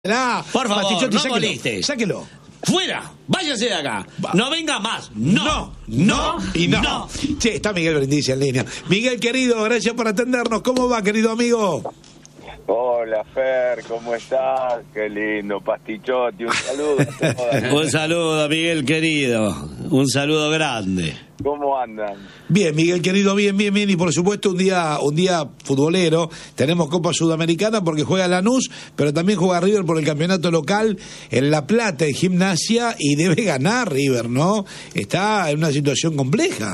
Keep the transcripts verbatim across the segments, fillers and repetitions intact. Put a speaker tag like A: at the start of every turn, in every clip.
A: La,
B: Por favor,
A: Pastichotti,
B: no
A: sáquelo,
B: molestes.
A: sáquelo.
B: ¡Fuera! ¡Váyase de acá!
A: Va.
B: ¡No venga más! ¡No!
A: No, no y no.
B: no.
A: Che, está Miguel Brindisi en línea. Miguel, querido, gracias por atendernos. ¿Cómo va, querido amigo?
C: Hola, Fer, ¿cómo estás? Qué lindo, Pastichotti, un saludo a todas.
B: Un saludo, Miguel querido. Un saludo grande.
C: ¿Cómo andan?
A: Bien, Miguel, querido, bien, bien, bien. Y por supuesto un día un día futbolero. Tenemos Copa Sudamericana porque juega Lanús, pero también juega River por el campeonato local en La Plata, en Gimnasia, y debe ganar River, ¿no? Está en una situación compleja.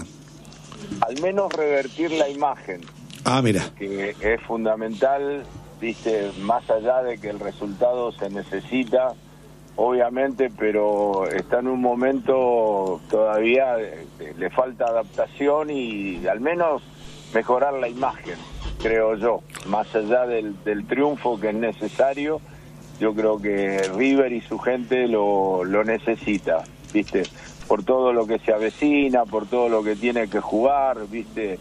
C: Al menos revertir la imagen,
A: Ah, mira.
C: que es fundamental, viste, más allá de que el resultado se necesita, obviamente, pero está en un momento todavía, eh, le falta adaptación y al menos mejorar la imagen, creo yo, más allá del, del triunfo que es necesario. Yo creo que River y su gente lo, lo necesita, viste, por todo lo que se avecina, por todo lo que tiene que jugar, viste,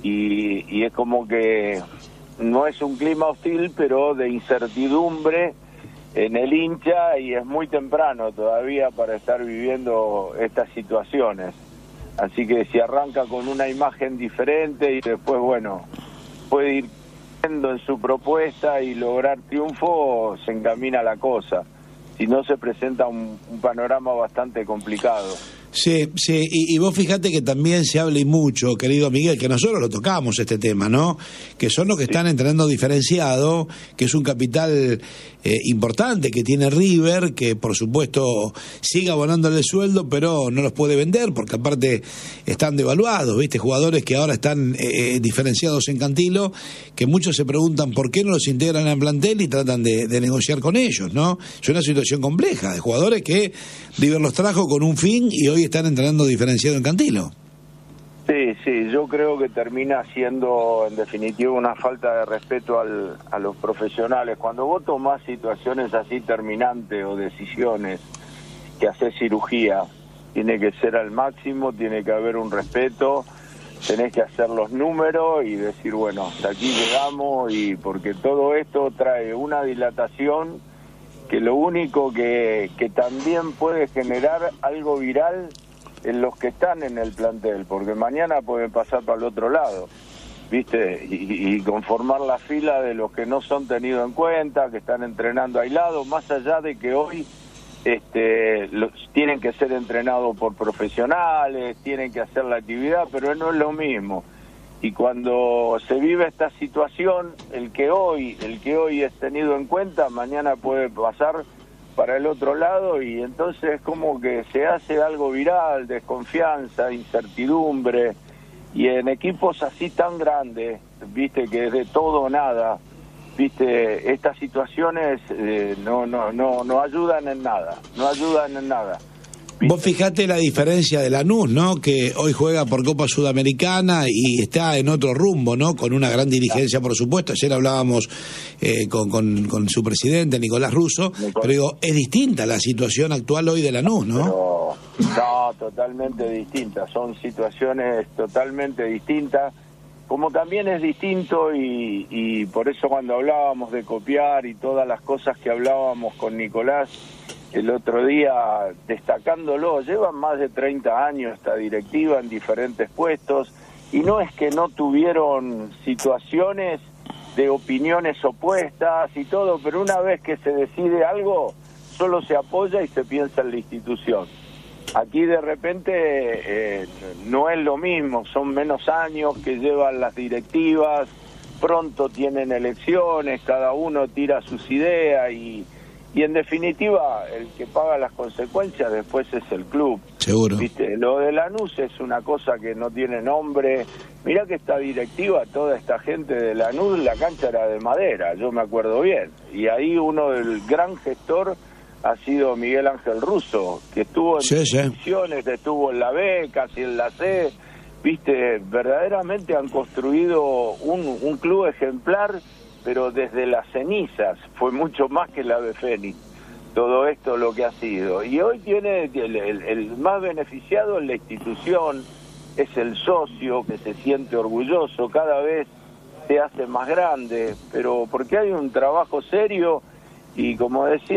C: y, y es como que no es un clima hostil, pero de incertidumbre en el hincha, y es muy temprano todavía para estar viviendo estas situaciones. Así que si arranca con una imagen diferente y después, bueno, puede ir creciendo en su propuesta y lograr triunfo, se encamina la cosa. Si no, se presenta un, un panorama bastante complicado.
A: Sí, sí, y, y vos fíjate que también se habla y mucho, querido Miguel, que nosotros lo tocamos este tema, ¿no? Que son los que están entrenando diferenciado, que es un capital eh, importante que tiene River, que por supuesto sigue abonándole el sueldo, pero no los puede vender, porque aparte están devaluados, ¿viste? Jugadores que ahora están eh, diferenciados en Cantilo, que muchos se preguntan por qué no los integran en plantel y tratan de, de negociar con ellos, ¿no? Es una situación compleja, de jugadores que River los trajo con un fin y hoy están entrenando diferenciado en Cantilo.
C: Sí, sí, yo creo que termina siendo en definitiva una falta de respeto al, a los profesionales. Cuando vos tomás situaciones así terminantes o decisiones que haces cirugía, tiene que ser al máximo, tiene que haber un respeto, tenés que hacer los números y decir, bueno, hasta aquí llegamos, y porque todo esto trae una dilatación que lo único que, que también puede generar algo viral en los que están en el plantel, porque mañana pueden pasar para el otro lado, ¿viste? Y, y conformar la fila de los que no son tenidos en cuenta, que están entrenando aislados, más allá de que hoy este, los, tienen que ser entrenados por profesionales, tienen que hacer la actividad, pero no es lo mismo. Y cuando se vive esta situación, el que hoy, el que hoy es tenido en cuenta, mañana puede pasar para el otro lado, y entonces es como que se hace algo viral, desconfianza, incertidumbre, y en equipos así tan grandes, viste, que es de todo o nada, viste, estas situaciones eh, no, no, no, no ayudan en nada, no ayudan en nada.
A: Vos fijate la diferencia de Lanús, ¿no? Que hoy juega por Copa Sudamericana y está en otro rumbo, ¿no? Con una gran dirigencia, por supuesto. Ayer hablábamos eh, con, con, con su presidente, Nicolás Russo, pero digo, es distinta la situación actual hoy de Lanús, ¿no?
C: Pero, no, totalmente distinta. Son situaciones totalmente distintas. Como también es distinto, y, y por eso cuando hablábamos de copiar y todas las cosas que hablábamos con Nicolás el otro día, destacándolo, llevan más de treinta años esta directiva en diferentes puestos, y no es que no tuvieron situaciones de opiniones opuestas y todo, pero una vez que se decide algo, solo se apoya y se piensa en la institución. Aquí de repente eh, no es lo mismo, son menos años que llevan las directivas, pronto tienen elecciones, cada uno tira sus ideas, y Y en definitiva, el que paga las consecuencias después es el club.
A: Seguro.
C: ¿Viste? Lo de Lanús es una cosa que no tiene nombre. Mirá que esta directiva, toda esta gente de Lanús, la cancha era de madera, yo me acuerdo bien. Y ahí uno del gran gestor ha sido Miguel Ángel Russo, que estuvo en
A: sí, sí.
C: divisiones, estuvo en la B, casi en la C. Viste, verdaderamente han construido un, un club ejemplar, pero desde las cenizas, fue mucho más que la de Fénix, todo esto lo que ha sido. Y hoy tiene el, el, el más beneficiado en la institución, es el socio que se siente orgulloso, cada vez se hace más grande, pero porque hay un trabajo serio Y como decía